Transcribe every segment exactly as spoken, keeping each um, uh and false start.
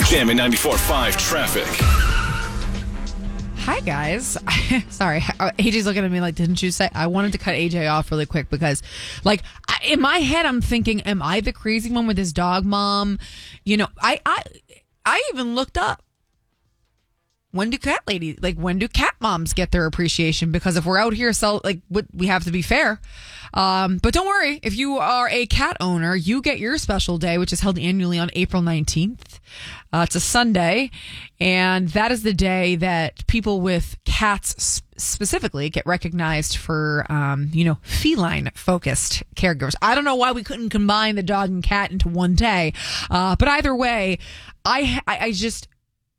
Jam in ninety-four point five traffic. Hi, guys. Sorry. A J's looking at me like, didn't you say? I wanted to cut A J off really quick because, like, I, in my head, I'm thinking, am I the crazy one with this dog mom? You know, I, I, I even looked up. When do cat ladies, like, when do cat moms get their appreciation? Because if we're out here, sell, like, we have to be fair. Um, but don't worry. If you are a cat owner, you get your special day, which is held annually on April nineteenth. Uh, it's a Sunday. And that is the day that people with cats specifically get recognized for, um, you know, feline focused caregivers. I don't know why we couldn't combine the dog and cat into one day. Uh, but either way, I, I, I just...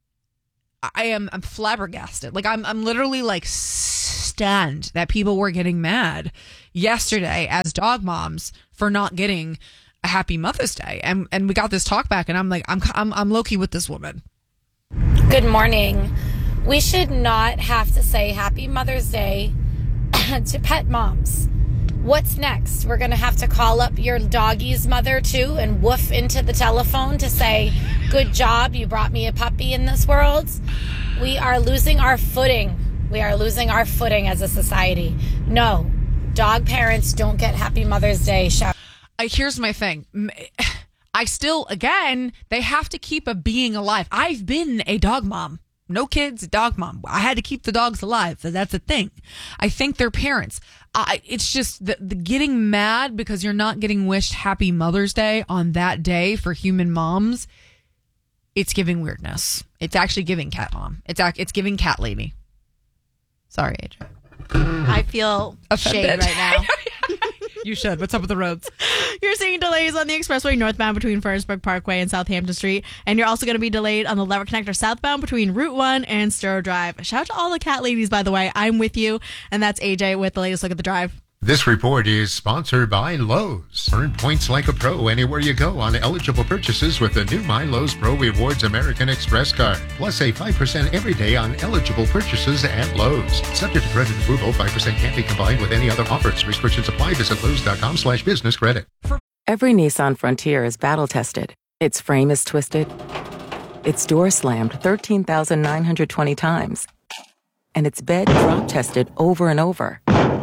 I am I'm flabbergasted. Like I'm I'm literally like stunned that people were getting mad yesterday as dog moms for not getting a happy Mother's Day. And and we got this talk back and I'm like I'm I'm I'm low-key with this woman. Good morning. We should not have to say happy Mother's Day to pet moms. What's next? We're going to have to call up your doggie's mother, too, and woof into the telephone to say, good job, you brought me a puppy in this world. We are losing our footing. We are losing our footing as a society. No, dog parents don't get happy Mother's Day. Shout- uh, here's my thing. I still, again, they have to keep a being alive. I've been a dog mom. No kids, dog mom. I had to keep the dogs alive. So that's a thing. I think they're parents. I, it's just the, the getting mad because you're not getting wished happy Mother's Day on that day for human moms. It's giving weirdness. It's actually giving cat mom. It's it's giving cat lady. Sorry, A J. I feel offended shade right now. You should. What's up with the roads? You're seeing delays on the expressway northbound between Ferrisburg Parkway and Southampton Street. And you're also going to be delayed on the Lever Connector southbound between Route one and Sturrow Drive. Shout out to all the cat ladies, by the way. I'm with you. And that's A J with the latest look at the drive. This report is sponsored by Lowe's. Earn points like a pro anywhere you go on eligible purchases with the new My Lowe's Pro Rewards American Express card. Plus, save five percent every day on eligible purchases at Lowe's. Subject to credit approval, five percent can't be combined with any other offers. Restrictions apply. Visit Lowe's.com slash business credit. Every Nissan Frontier is battle-tested. Its frame is twisted. Its door slammed thirteen thousand nine hundred twenty times. And its bed drop-tested over and over.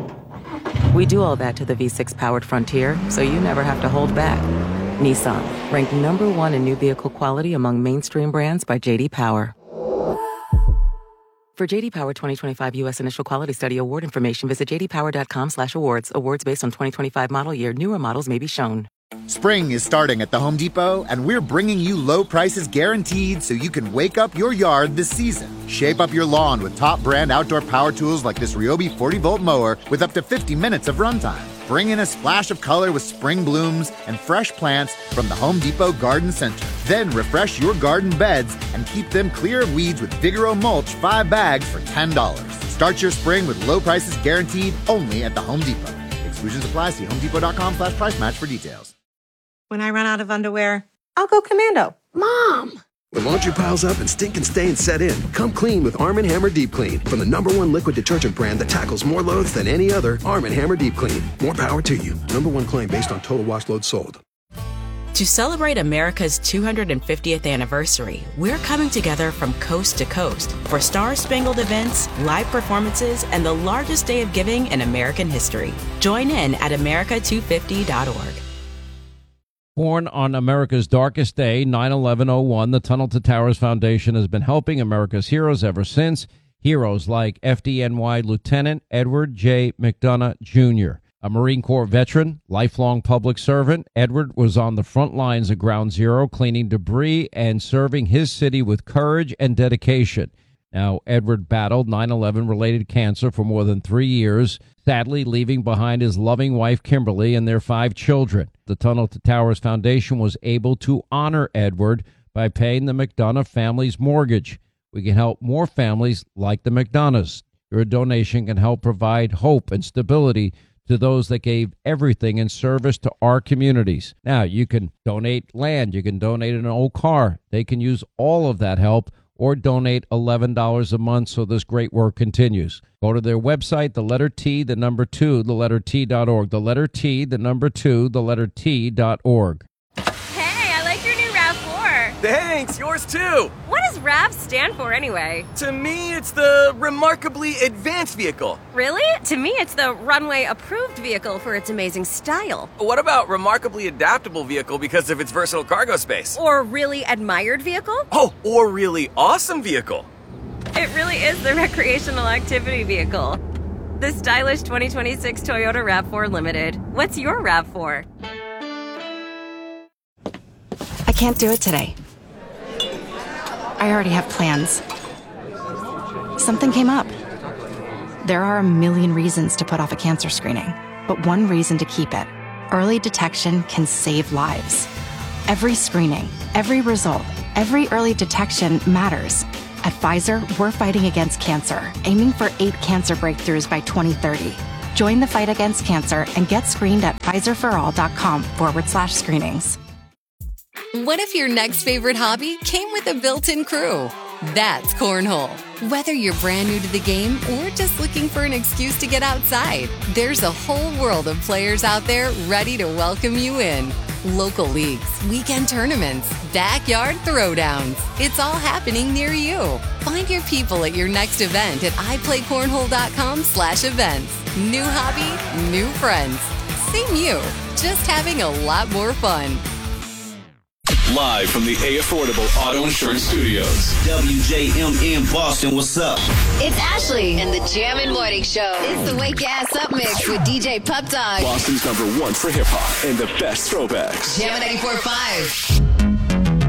We do all that to the V six powered Frontier, so you never have to hold back. Nissan, ranked number one in new vehicle quality among mainstream brands by J D Power. For J D Power twenty twenty-five U S Initial Quality Study Award information, visit jdpower.com slash awards. Awards based on twenty twenty-five model year. Newer models may be shown. Spring is starting at the Home Depot, and we're bringing you low prices guaranteed so you can wake up your yard this season. Shape up your lawn with top brand outdoor power tools like this Ryobi forty volt mower with up to fifty minutes of runtime. Bring in a splash of color with spring blooms and fresh plants from the Home Depot Garden Center. Then refresh your garden beds and keep them clear of weeds with Vigoro Mulch five bags for ten dollars. Start your spring with low prices guaranteed only at the Home Depot. Exclusions apply. See homedepot.com slash price match for details. When I run out of underwear, I'll go commando. Mom! When laundry piles up and stink and stains set in, come clean with Arm and Hammer Deep Clean. From the number one liquid detergent brand that tackles more loads than any other, Arm and Hammer Deep Clean. More power to you. Number one claim based on total wash load sold. To celebrate America's two hundred fiftieth anniversary, we're coming together from coast to coast for star-spangled events, live performances, and the largest day of giving in American history. Join in at america two fifty dot org. Born on America's darkest day, nine eleven oh one, the Tunnel to Towers Foundation has been helping America's heroes ever since. Heroes like F D N Y Lieutenant Edward J. McDonough, Junior A Marine Corps veteran, lifelong public servant, Edward was on the front lines of Ground Zero, cleaning debris and serving his city with courage and dedication. Now, Edward battled nine eleven-related cancer for more than three years, sadly leaving behind his loving wife, Kimberly, and their five children. The Tunnel to Towers Foundation was able to honor Edward by paying the McDonough family's mortgage. We can help more families like the McDonoughs. Your donation can help provide hope and stability to those that gave everything in service to our communities. Now, you can donate land. You can donate an old car. They can use all of that help, or donate eleven dollars a month so this great work continues. Go to their website, the letter T, the number two, the letter T dot org. The letter T, the number two, the letter T dot org. Hey, I like your new RAV four. Thanks, yours too. What does RAV stand for anyway? To me, it's the Remarkably Advanced Vehicle. Really? To me, it's the Runway Approved Vehicle for its amazing style. What about Remarkably Adaptable Vehicle because of its versatile cargo space? Or Really Admired Vehicle? Oh, or Really Awesome Vehicle. It really is the Recreational Activity Vehicle. The stylish twenty twenty-six Toyota RAV four Limited. What's your RAV four? I can't do it today. I already have plans. Something came up. There are a million reasons to put off a cancer screening, but one reason to keep it. Early detection can save lives. Every screening, every result, every early detection matters. At Pfizer, we're fighting against cancer, aiming for eight cancer breakthroughs by twenty thirty. Join the fight against cancer and get screened at Pfizerforall.com forward slash screenings. What if your next favorite hobby came with a built-in crew? That's Cornhole. Whether you're brand new to the game or just looking for an excuse to get outside, there's a whole world of players out there ready to welcome you in. Local leagues, weekend tournaments, backyard throwdowns. It's all happening near you. Find your people at your next event at iPlayCornhole.com slash events. New hobby, new friends. Same you, just having a lot more fun. Live from the A Affordable Auto Insurance Studios. W J M M Boston, what's up? It's Ashley and the Jammin' Morning Show. It's the Wake Ass Up Mix with D J Pup Dog. Boston's number one for hip hop and the best throwbacks. Jammin' ninety-four point five.